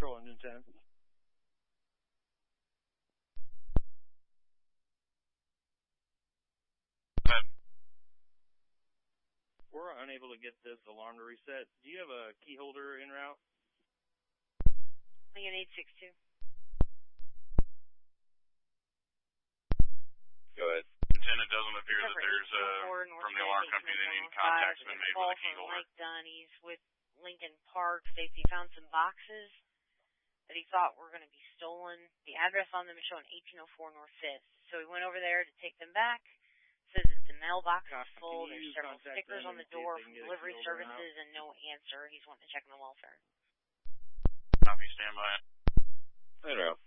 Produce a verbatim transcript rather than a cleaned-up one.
Control Engine ten. But we're unable to get this alarm to reset. Do you have a key holder en route? Lincoln eight six two. Go ahead. ten, it doesn't appear that there's, uh, from the alarm company, that any contact's been made with a key holder. Mike Dunn, he's with Lincoln Park. Safety found some boxes that he thought were going to be stolen. The address on them is showing eighteen oh four North fifth. So he went over there to take them back. Says that the mailbox is full. There's several stickers on the door from delivery services and no answer. He's wanting to check on the welfare. Copy, stand by. Right around.